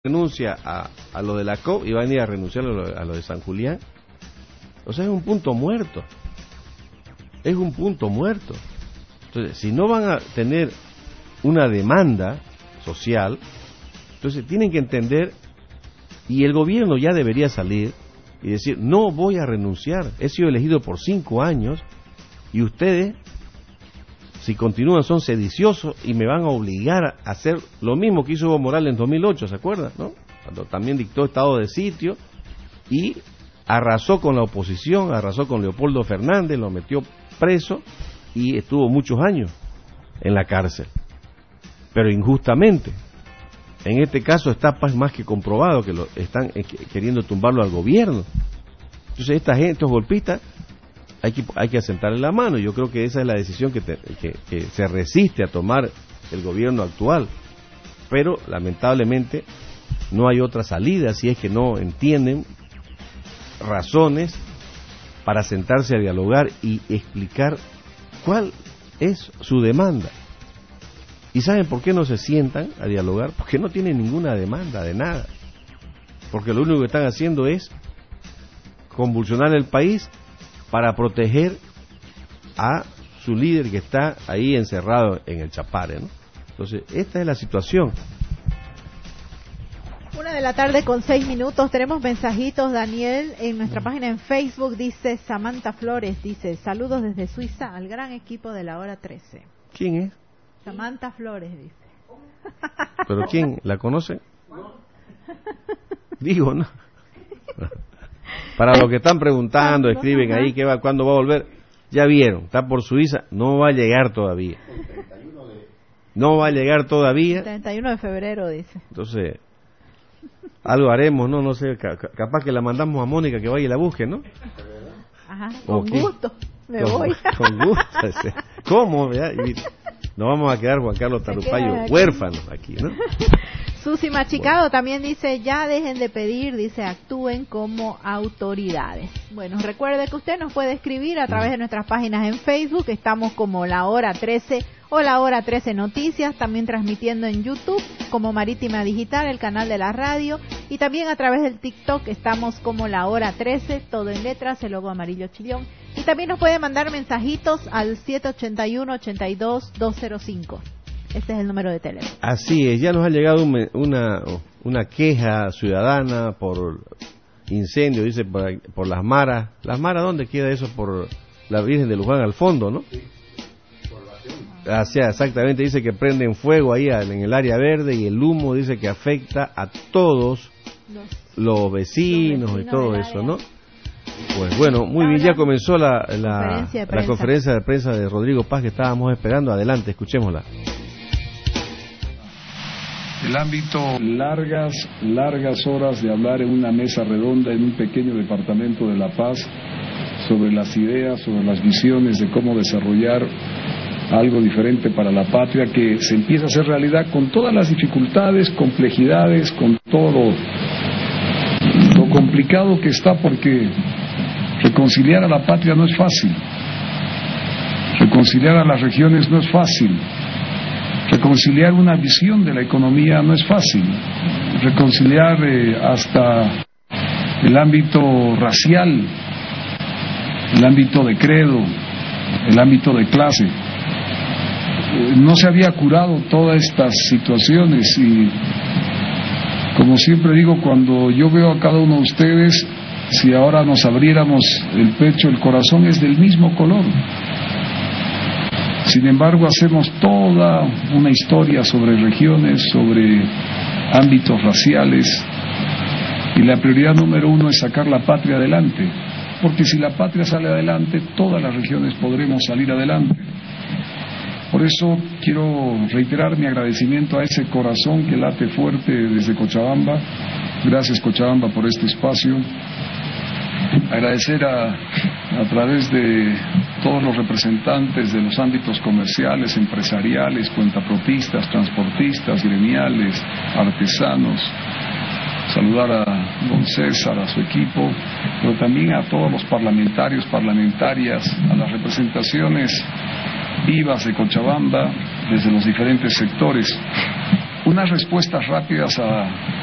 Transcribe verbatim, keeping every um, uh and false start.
renuncia a, a lo de la C O P y van a ir a renunciar a lo, a lo de San Julián. O sea, es un punto muerto. Es un punto muerto. Entonces, si no van a tener una demanda social, entonces tienen que entender, y el gobierno ya debería salir y decir, no voy a renunciar, he sido elegido por cinco años y ustedes, si continúan, son sediciosos y me van a obligar a hacer lo mismo que hizo Evo Morales en dos mil ocho, ¿se acuerdan? ¿No? Cuando también dictó estado de sitio y arrasó con la oposición, arrasó con Leopoldo Fernández, lo metió preso y estuvo muchos años en la cárcel, pero injustamente. En este caso está más que comprobado que lo están queriendo tumbarlo al gobierno. Entonces esta gente, estos golpistas, hay que hay que asentarle la mano. Yo creo que esa es la decisión que, te, que, que se resiste a tomar el gobierno actual, pero lamentablemente no hay otra salida si es que no entienden razones para sentarse a dialogar y explicar cuál es su demanda. ¿Y saben por qué no se sientan a dialogar? Porque no tienen ninguna demanda de nada. Porque lo único que están haciendo es convulsionar el país para proteger a su líder que está ahí encerrado en el Chapare, ¿no? Entonces, esta es la situación. Una de la tarde con seis minutos, tenemos mensajitos, Daniel, en nuestra página en Facebook, dice Samantha Flores, dice, saludos desde Suiza al gran equipo de la hora trece. ¿Quién es? Samantha Flores, dice. ¿Pero quién? ¿La conoce? Digo, ¿no? Para los que están preguntando, escriben ahí que va, cuándo va a volver, ya vieron, está por Suiza, no va a llegar todavía. No va a llegar todavía. treinta y uno de febrero, dice. Entonces, algo haremos, ¿no? No sé, ca capaz que la mandamos a Mónica que vaya y la busque, ¿no? Ajá, con gusto, me con, voy. Con gusto. ¿Cómo? ¿Verdad? Y nos vamos a quedar, Juan Carlos Tarupayo, huérfanos aquí, ¿no? Susi Machicado también dice, ya dejen de pedir, dice, actúen como autoridades. Bueno, recuerde que usted nos puede escribir a través de nuestras páginas en Facebook, estamos como La Hora trece o La Hora trece Noticias, también transmitiendo en YouTube como Marítima Digital, el canal de la radio, y también a través del TikTok estamos como La Hora trece, todo en letras, el logo amarillo chillón, y también nos puede mandar mensajitos al siete ocho uno, ocho dos, dos cero cinco. Este es el número de teléfono. Así es, ya nos ha llegado un, una una queja ciudadana por incendio, dice, por, por las maras. ¿Las maras dónde queda eso? Por la Virgen de Luján al fondo, ¿no? Sí, por la Así, exactamente, dice que prenden fuego ahí en el área verde y el humo dice que afecta a todos los, los, vecinos, los vecinos y todo eso, ¿no? Pues bueno, muy bien, ya comenzó la, la, conferencia la conferencia de prensa de Rodrigo Paz que estábamos esperando. Adelante, escuchémosla. El ámbito, largas, largas horas de hablar en una mesa redonda en un pequeño departamento de La Paz sobre las ideas, sobre las visiones de cómo desarrollar algo diferente para la patria que se empieza a hacer realidad con todas las dificultades, complejidades, con todo lo complicado que está, porque reconciliar a la patria no es fácil, reconciliar a las regiones no es fácil, reconciliar una visión de la economía no es fácil, reconciliar eh, hasta el ámbito racial, el ámbito de credo, el ámbito de clase. Eh, no se había curado todas estas situaciones y, como siempre digo, cuando yo veo a cada uno de ustedes, si ahora nos abriéramos el pecho, el corazón es del mismo color. Sin embargo, hacemos toda una historia sobre regiones, sobre ámbitos raciales, y la prioridad número uno es sacar la patria adelante, porque si la patria sale adelante, todas las regiones podremos salir adelante. Por eso quiero reiterar mi agradecimiento a ese corazón que late fuerte desde Cochabamba. Gracias, Cochabamba, por este espacio. Agradecer a, a través de todos los representantes de los ámbitos comerciales, empresariales, cuentapropistas, transportistas, gremiales, artesanos, saludar a don César, a su equipo, pero también a todos los parlamentarios, parlamentarias, a las representaciones vivas de Cochabamba desde los diferentes sectores. Unas respuestas rápidas a